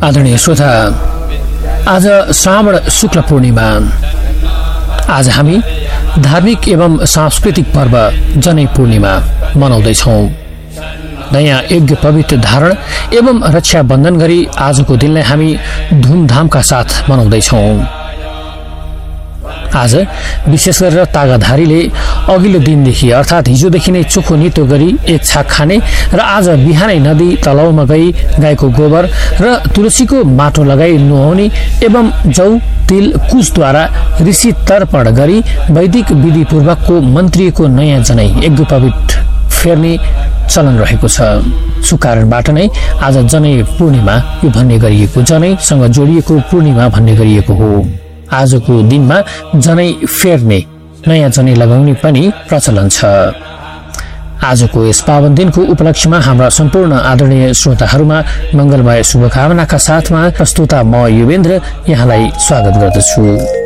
आदरणीय श्रोता, आज श्रावण शुक्ल पूर्णिमा। आज हामी धार्मिक एवं सांस्कृतिक पर्व जनै पूर्णिमा मनाउँदैछौँ। नयाँ यज्ञ पवित्र धारण एवं रक्षा बन्धन गरी आजको दिनलाई हामी धुमधामका साथ मनाउँदैछौँ। आज विशेष गरेर तागाधारीले अघिल्लो दिनदेखि अर्थात् हिजोदेखि नै चोखो नितो गरी एक छाक खाने र आज बिहानै नदी तलाउमा गई गाईको गोबर र तुलसीको माटो लगाई नुहाउने एवं जौ तिल कुशद्वारा ऋषि तर्पण गरी वैदिक विधिपूर्वकको मन्त्रिएको नयाँ जनै यज्ञोपवीत फेर्ने चलन रहेको छ। सो कारणबाट नै आज जनै पूर्णिमा यो भन्ने गरिएको, जनैसँग जोडिएको पूर्णिमा भन्ने गरिएको हो। आजको दिनमा जनै फेर्ने, नयाँ जनै लगाउने पनि प्रचलन छ। आजको यस पावन दिनको उपलक्ष्यमा हाम्रा सम्पूर्ण आदरणीय श्रोताहरूमा मंगलमय शुभकामनाका साथमा प्रस्तुता म युवेन्द्र यहाँलाई स्वागत गर्दछु।